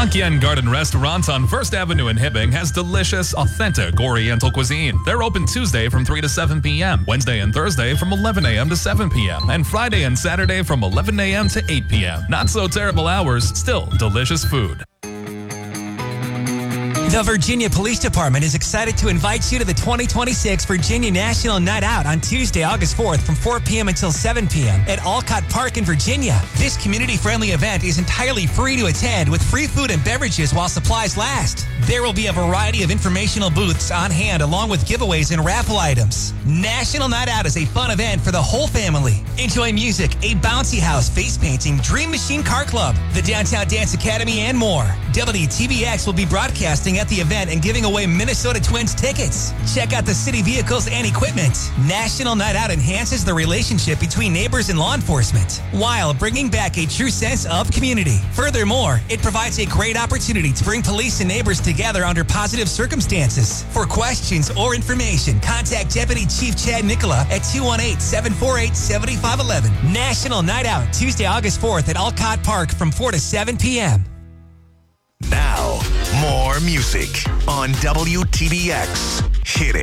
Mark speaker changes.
Speaker 1: Gangyan Garden Restaurant on 1st Avenue in Hibbing has delicious, authentic Oriental cuisine. They're open Tuesday from 3 to 7 p.m., Wednesday and Thursday from 11 a.m. to 7 p.m., and Friday and Saturday from 11 a.m. to 8 p.m. Not so terrible hours, still delicious food.
Speaker 2: The Virginia Police Department is excited to invite you to the 2026 Virginia National Night Out on Tuesday, August 4th from 4 p.m. until 7 p.m. at Alcott Park in Virginia. This community-friendly event is entirely free to attend with free food and beverages while supplies last. There will be a variety of informational booths on hand along with giveaways and raffle items. National Night Out is a fun event for the whole family. Enjoy music, a bouncy house, face painting, Dream Machine Car Club, the Downtown Dance Academy, and more. WTBX will be broadcasting at the event and giving away Minnesota Twins tickets. Check out the city vehicles and equipment. National Night Out enhances the relationship between neighbors and law enforcement while bringing back a true sense of community. Furthermore, it provides a great opportunity to bring police and neighbors together under positive circumstances. For questions or information, contact Deputy Chief Chad Nicola at 218-748-7511. National Night Out, Tuesday, August 4th at Alcott Park from 4 to 7 p.m.
Speaker 3: Now, more music on WTBX. Hit it.